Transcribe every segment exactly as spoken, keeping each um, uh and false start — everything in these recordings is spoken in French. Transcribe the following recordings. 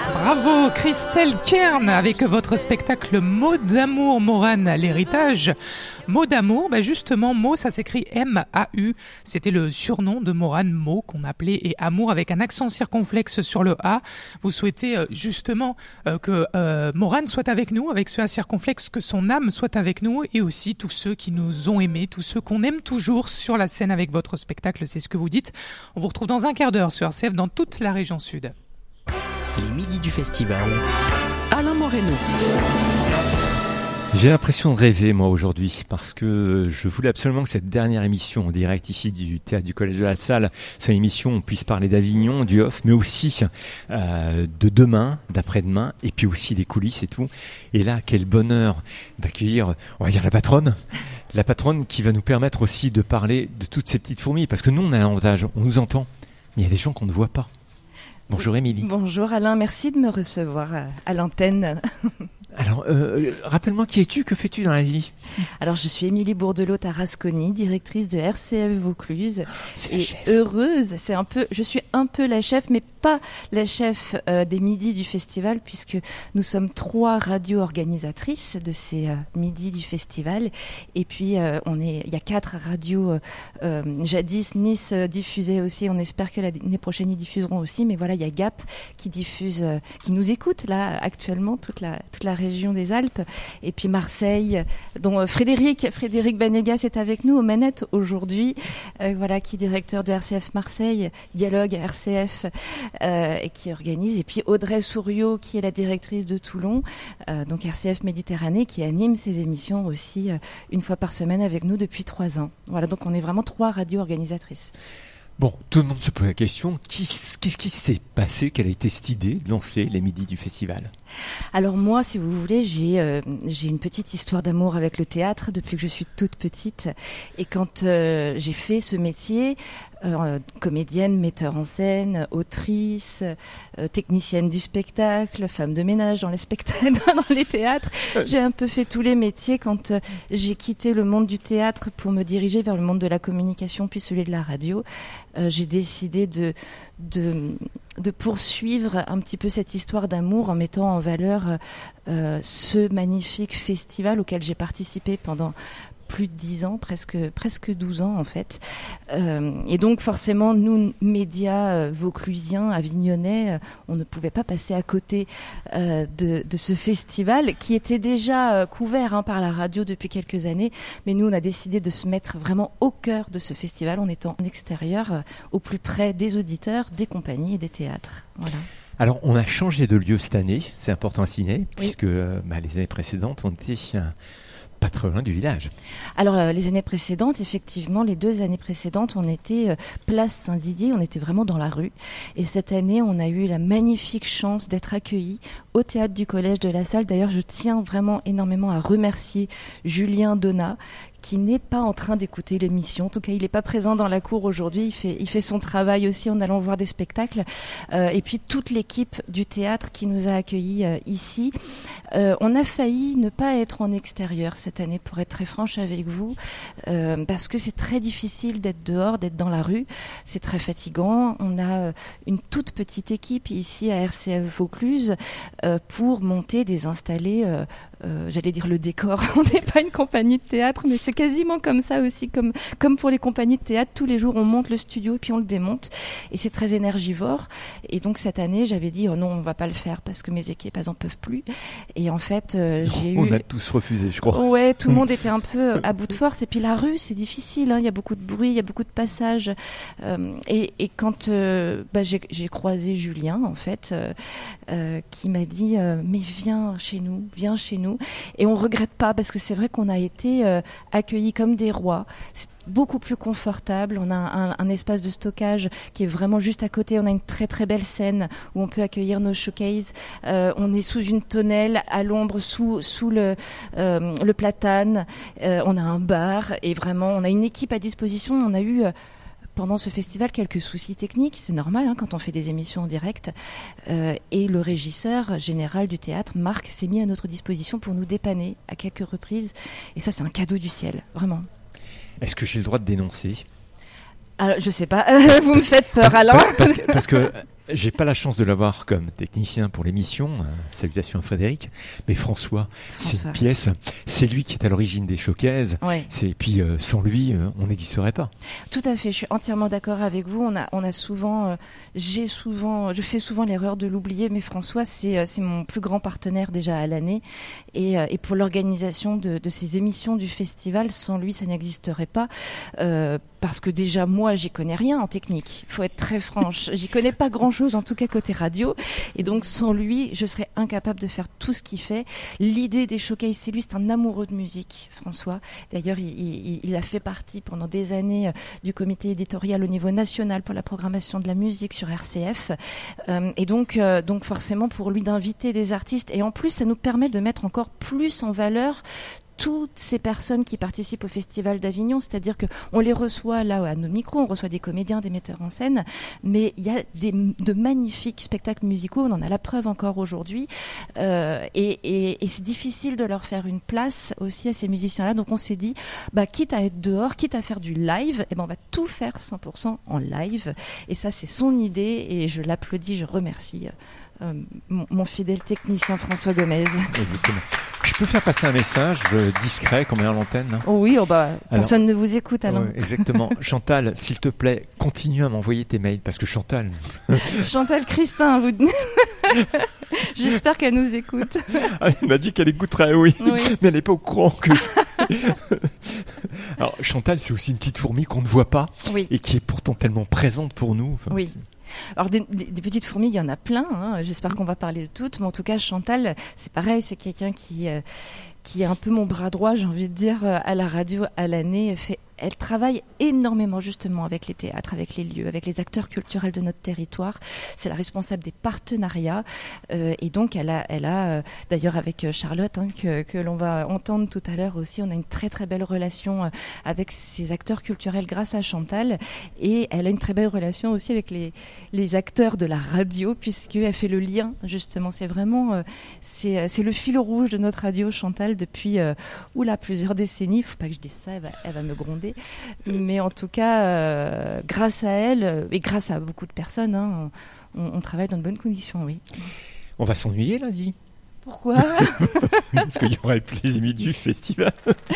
Bravo Christelle Kern avec votre spectacle Mots d'amour, Morane, l'héritage. Mots d'amour, bah justement, Mots, ça s'écrit M A U. C'était le surnom de Morane Mots qu'on appelait et amour avec un accent circonflexe sur le A. Vous souhaitez euh, justement euh, que euh, Morane soit avec nous, avec ce A circonflexe, que son âme soit avec nous et aussi tous ceux qui nous ont aimés, tous ceux qu'on aime toujours sur la scène avec votre spectacle, c'est ce que vous dites. On vous retrouve dans un quart d'heure sur R C F dans toute la région sud. Les midis du festival. Alain Moreno. J'ai l'impression de rêver, moi, aujourd'hui, parce que je voulais absolument que cette dernière émission en direct ici du Théâtre du Collège de la Salle soit une émission où on puisse parler d'Avignon, du off, mais aussi euh, de demain, d'après-demain, et puis aussi des coulisses et tout. Et là, quel bonheur d'accueillir, on va dire, la patronne. La patronne qui va nous permettre aussi de parler de toutes ces petites fourmis, parce que nous, on a un avantage, on nous entend, mais il y a des gens qu'on ne voit pas. Bonjour Émilie. Bonjour Alain, merci de me recevoir à, à l'antenne. Alors, euh, rappelle-moi qui es-tu, que fais-tu dans la vie ? Alors, je suis Émilie Bourdelot-Tarasconi, directrice de R C F Vaucluse. C'est et la chef. heureuse, c'est un peu, je suis un peu la chef, mais pas la chef euh, des midis du festival, puisque nous sommes trois radios organisatrices de ces euh, midis du festival. Et puis, euh, on est, il y a quatre radios. Euh, euh, jadis, Nice euh, diffusait aussi. On espère que l'année prochaine, ils diffuseront aussi. Mais voilà, il y a Gap qui diffuse, euh, qui nous écoute là actuellement, toute la, toute la région des Alpes. Et puis Marseille, dont euh, Frédéric, Frédéric Banegas est avec nous aux manettes aujourd'hui. Euh, voilà, qui est directeur de R C F Marseille, Dialogue R C F. Euh, et qui organise, et puis Audrey Souriau qui est la directrice de Toulon, euh, donc R C F Méditerranée, qui anime ses émissions aussi euh, une fois par semaine avec nous depuis trois ans. Voilà, donc on est vraiment trois radios organisatrices. Bon, tout le monde se pose la question, qu'est-ce qui s'est passé, quelle a été cette idée de lancer les midis du festival ? Alors moi, si vous voulez, j'ai euh, j'ai une petite histoire d'amour avec le théâtre depuis que je suis toute petite. Et quand euh, j'ai fait ce métier, euh, comédienne, metteur en scène, autrice, euh, technicienne du spectacle, femme de ménage dans les spectacles, dans les théâtres, j'ai un peu fait tous les métiers. Quand euh, j'ai quitté le monde du théâtre pour me diriger vers le monde de la communication puis celui de la radio, euh, j'ai décidé de de de poursuivre un petit peu cette histoire d'amour en mettant en valeur euh, ce magnifique festival auquel j'ai participé pendant plus de dix ans, presque, presque douze ans en fait. Euh, et donc forcément, nous, médias euh, vauclusiens, avignonnais, euh, on ne pouvait pas passer à côté euh, de, de ce festival qui était déjà euh, couvert hein, par la radio depuis quelques années. Mais nous, on a décidé de se mettre vraiment au cœur de ce festival en étant en extérieur, euh, au plus près des auditeurs, des compagnies et des théâtres. Voilà. Alors, on a changé de lieu cette année, c'est important à signaler, oui. puisque euh, bah, les années précédentes, on était euh, pas très loin du village. Alors, euh, les années précédentes, effectivement, les deux années précédentes, on était euh, place Saint-Didier, on était vraiment dans la rue. Et cette année, on a eu la magnifique chance d'être accueillis au Théâtre du Collège de la Salle. D'ailleurs, je tiens vraiment énormément à remercier Julien Donat, qui n'est pas en train d'écouter l'émission. En tout cas, il n'est pas présent dans la cour aujourd'hui. Il fait, il fait son travail aussi en allant voir des spectacles. Euh, et puis, toute l'équipe du théâtre qui nous a accueillis euh, ici. Euh, on a failli ne pas être en extérieur cette année, pour être très franche avec vous, euh, parce que c'est très difficile d'être dehors, d'être dans la rue. C'est très fatigant. On a une toute petite équipe ici à R C F Vaucluse euh, pour monter, désinstaller, euh, euh, j'allais dire le décor. On n'est pas une compagnie de théâtre, mais c'est quasiment comme ça aussi, comme, comme pour les compagnies de théâtre. Tous les jours, on monte le studio et puis on le démonte. Et c'est très énergivore. Et donc, cette année, j'avais dit, oh non, on va pas le faire parce que mes équipes, elles en peuvent plus. Et en fait, euh, j'ai on eu... On a tous refusé, je crois. Ouais, tout le monde était un peu à bout de force. Et puis, la rue, c'est difficile. Hein. Il y a beaucoup de bruit, il y a beaucoup de passages. Euh, et, et quand euh, bah, j'ai, j'ai croisé Julien, en fait, euh, euh, qui m'a dit, euh, mais viens chez nous, viens chez nous. Et on regrette pas parce que c'est vrai qu'on a été euh, accueillis comme des rois. C'est beaucoup plus confortable. On a un, un espace de stockage qui est vraiment juste à côté. On a une très très belle scène où on peut accueillir nos showcases. Euh, on est sous une tonnelle, à l'ombre, sous, sous le, euh, le platane. Euh, on a un bar et vraiment, on a une équipe à disposition. On a eu... Euh, pendant ce festival, quelques soucis techniques, c'est normal hein, quand on fait des émissions en direct. Euh, et le régisseur général du théâtre, Marc, s'est mis à notre disposition pour nous dépanner à quelques reprises. Et ça, c'est un cadeau du ciel, vraiment. Est-ce que j'ai le droit de dénoncer ? Alors, je sais pas, vous me faites peur, Alain. Parce que, parce que j'ai pas la chance de l'avoir comme technicien pour l'émission. Euh, salutations à Frédéric. Mais François, François. c'est une pièce. C'est lui qui est à l'origine des showcases. Ouais. C'est puis euh, sans lui, euh, on n'existerait pas. Tout à fait, je suis entièrement d'accord avec vous. On a, on a souvent, euh, j'ai souvent, je fais souvent l'erreur de l'oublier, mais François, c'est, euh, c'est mon plus grand partenaire déjà à l'année. Et, euh, et pour l'organisation de, de ces émissions du festival, sans lui, ça n'existerait pas. Euh, parce que déjà, moi, j'y connais rien en technique. Il faut être très franche. J'y connais pas grand-chose, en tout cas côté radio. Et donc, sans lui, je serais incapable de faire tout ce qu'il fait. L'idée des showcases, c'est lui, c'est un amoureux de musique, François. D'ailleurs, il, il, il a fait partie pendant des années euh, du comité éditorial au niveau national pour la programmation de la musique sur R C F. Euh, et donc, euh, donc, forcément, pour lui d'inviter des artistes. Et en plus, ça nous permet de mettre encore plus en valeur toutes ces personnes qui participent au Festival d'Avignon, c'est-à-dire qu'on les reçoit là à nos micros, on reçoit des comédiens, des metteurs en scène, mais il y a des, de magnifiques spectacles musicaux, on en a la preuve encore aujourd'hui, euh, et, et, et c'est difficile de leur faire une place aussi à ces musiciens-là, donc on s'est dit, bah, quitte à être dehors, quitte à faire du live, eh ben on va tout faire cent pour cent en live, et ça c'est son idée, et je l'applaudis, je remercie euh, mon, mon fidèle technicien François Gomez. Exactement. Je peux faire passer un message euh, discret comme à l'antenne. Hein. Oh oui, oh bah, Alors, personne ne vous écoute, Alain. Ouais, exactement. Chantal, s'il te plaît, continue à m'envoyer tes mails parce que Chantal. Chantal Christin, vous. J'espère qu'elle nous écoute. Ah, elle m'a dit qu'elle écouterait, oui, oui. Mais elle n'est pas au courant que. Alors Chantal, c'est aussi une petite fourmi qu'on ne voit pas oui. et qui est pourtant tellement présente pour nous. Enfin, oui. C'est... Alors des, des, des petites fourmis, il y en a plein, hein. J'espère qu'on va parler de toutes, mais en tout cas Chantal, c'est pareil, c'est quelqu'un qui, euh, qui est un peu mon bras droit, j'ai envie de dire, à la radio à l'année. Elle, fait, elle travaille énormément justement avec les théâtres, avec les lieux, avec les acteurs culturels de notre territoire. C'est la responsable des partenariats euh, et donc elle a, elle a euh, d'ailleurs avec Charlotte, hein, que, que l'on va entendre tout à l'heure aussi, on a une très très belle relation euh, avec ces acteurs culturels grâce à Chantal, et elle a une très belle relation aussi avec les, les acteurs de la radio, puisqu'elle fait le lien justement. C'est vraiment euh, c'est, c'est le fil rouge de notre radio, Chantal, depuis euh, oula, plusieurs décennies. Il ne faut pas que je dise ça, elle va, elle va me gronder. Mais en tout cas, euh, grâce à elle, et grâce à beaucoup de personnes, hein, on, on travaille dans de bonnes conditions, oui. On va s'ennuyer lundi. Pourquoi ? Parce qu'il y aura les émissions du festival.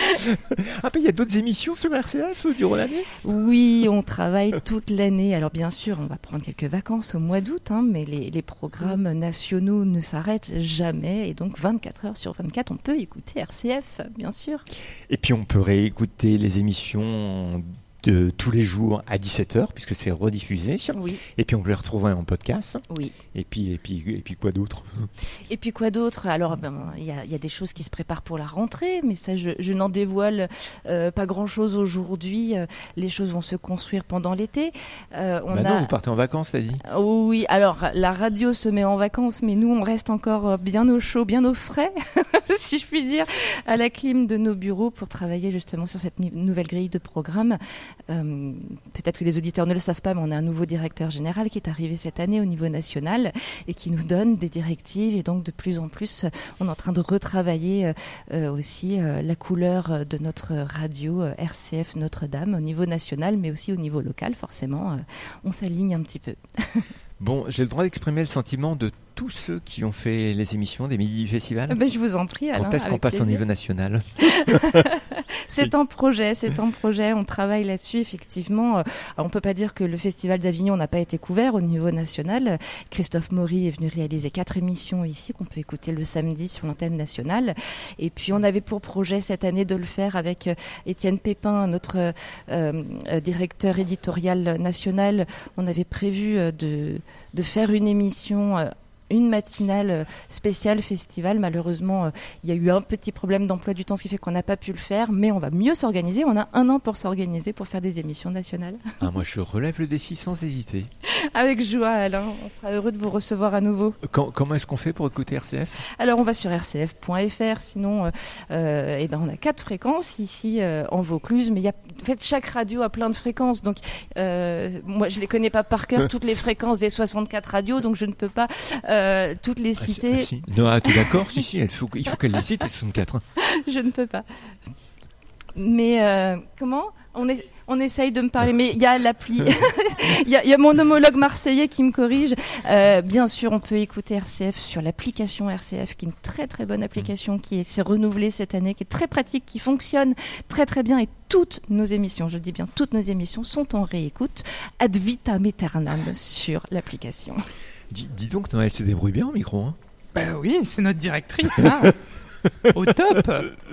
Ah, mais il y a d'autres émissions sur R C F durant l'année ? Oui, on travaille toute l'année. Alors bien sûr, on va prendre quelques vacances au mois d'août, hein, mais les, les programmes nationaux ne s'arrêtent jamais. Et donc vingt-quatre heures sur vingt-quatre, on peut écouter R C F, bien sûr. Et puis on peut réécouter les émissions de tous les jours à dix-sept heures, puisque c'est rediffusé. Oui. Et puis on peut les retrouver en podcast. Oui. Et puis, et puis, et puis quoi d'autre ? Et puis quoi d'autre ? Alors, ben, il y a, y a des choses qui se préparent pour la rentrée, mais ça, je, je n'en dévoile euh, pas grand-chose aujourd'hui. Euh, les choses vont se construire pendant l'été. Euh, on bah a... non, vous partez en vacances, t'as dit ? Oh, oui, alors la radio se met en vacances, mais nous, on reste encore bien au chaud, bien au frais, si je puis dire, à la clim de nos bureaux pour travailler justement sur cette nouvelle grille de programme. Euh, peut-être que les auditeurs ne le savent pas, mais on a un nouveau directeur général qui est arrivé cette année au niveau national et qui nous donne des directives, et donc de plus en plus on est en train de retravailler euh, aussi euh, la couleur de notre radio euh, R C F Notre-Dame au niveau national, mais aussi au niveau local. Forcément euh, on s'aligne un petit peu. Bon, j'ai le droit d'exprimer le sentiment de tous ceux qui ont fait les émissions des Midis du Festival. Ben, je vous en prie, Alain. Quand est-ce qu'on passe plaisir. Au niveau national ? C'est en projet, c'est en projet, on travaille là-dessus effectivement. Alors, on ne peut pas dire que le Festival d'Avignon n'a pas été couvert au niveau national. Christophe Maury est venu réaliser quatre émissions ici qu'on peut écouter le samedi sur l'antenne nationale. Et puis on avait pour projet cette année de le faire avec Étienne Pépin, notre euh, euh, directeur éditorial national. On avait prévu de, de faire une émission euh, une matinale spéciale festival. Malheureusement, euh, il y a eu un petit problème d'emploi du temps, ce qui fait qu'on n'a pas pu le faire, mais on va mieux s'organiser. On a un an pour s'organiser, pour faire des émissions nationales. Ah, moi, je relève le défi sans hésiter. Avec joie, Alain. On sera heureux de vous recevoir à nouveau. Quand, comment est-ce qu'on fait pour écouter R C F ? Alors, on va sur r c f point f r. Sinon, euh, euh, eh ben, on a quatre fréquences ici euh, en Vaucluse, mais il y a, en fait, chaque radio a plein de fréquences. Donc, euh, moi, je les connais pas par cœur, toutes les fréquences des soixante-quatre radios, donc je ne peux pas euh, toutes les citer. Ah, si, ah, si. Non, tu es d'accord ? Si, si, il faut, il faut qu'elle les cite, les soixante-quatre. Je ne peux pas. Mais euh, comment ? On est, On essaye de me parler, mais il y a l'appli, il y, y a mon homologue marseillais qui me corrige. Euh, bien sûr, on peut écouter R C F sur l'application R C F, qui est une très très bonne application, qui est, s'est renouvelée cette année, qui est très pratique, qui fonctionne très très bien. Et toutes nos émissions, je dis bien toutes nos émissions, sont en réécoute ad vitam aeternam sur l'application. Dis, dis donc, Noël se débrouille bien au micro. Hein. Ben oui, c'est notre directrice. Hein. Au top.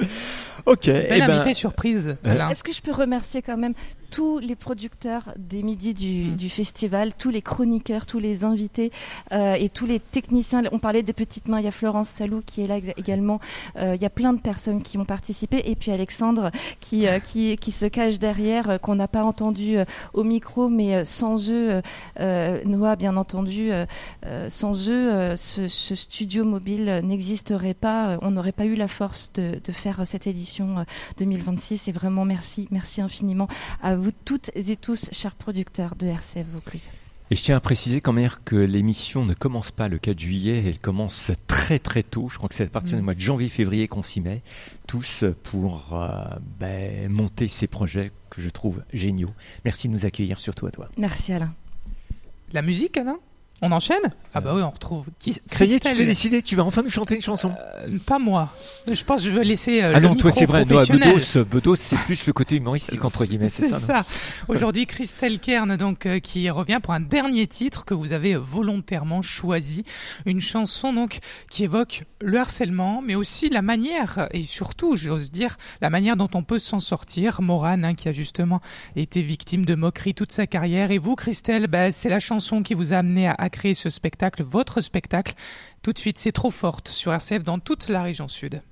Ok. Belle eh ben, invitée surprise. Alain. Est-ce que je peux remercier quand même tous les producteurs des midis du, mmh. du festival, tous les chroniqueurs, tous les invités euh, et tous les techniciens. On parlait des petites mains, il y a Florence Salou qui est là également. Euh, il y a plein de personnes qui ont participé. Et puis Alexandre qui, euh, qui, qui se cache derrière, euh, qu'on n'a pas entendu euh, au micro, mais euh, sans eux, euh, Noah bien entendu, euh, euh, sans eux, euh, ce, ce studio mobile n'existerait pas. On n'aurait pas eu la force de, de faire cette édition euh, deux mille vingt-six. Et vraiment merci, merci infiniment à vous toutes et tous, chers producteurs de R C F Vaucluse. Et je tiens à préciser quand même que l'émission ne commence pas le quatre juillet, elle commence très très tôt. Je crois que c'est à partir mmh. du mois de janvier-février qu'on s'y met, tous pour euh, ben, monter ces projets que je trouve géniaux. Merci de nous accueillir, surtout à toi. Merci Alain. La musique, Alain ? On enchaîne ? Ah bah oui, on retrouve. Qui, Ça y est, tu t'es décidé, tu vas enfin nous chanter une chanson. Euh, pas moi. Je pense que je veux laisser euh, ah le non, micro toi c'est vrai. professionnel. Bedos, Bedos, c'est plus le côté humoristique entre guillemets, c'est, c'est ça. ça. Aujourd'hui, Christelle Kern, donc euh, qui revient pour un dernier titre que vous avez volontairement choisi, une chanson donc qui évoque le harcèlement, mais aussi la manière et surtout, j'ose dire, la manière dont on peut s'en sortir. Morane, hein, qui a justement été victime de moqueries toute sa carrière, et vous, Christelle, bah, c'est la chanson qui vous a amené à, à créer ce spectacle, votre spectacle. Tout de suite, c'est Trop forte sur R C F dans toute la région sud.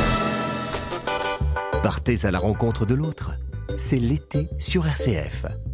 Partez à la rencontre de l'autre. C'est l'été sur R C F.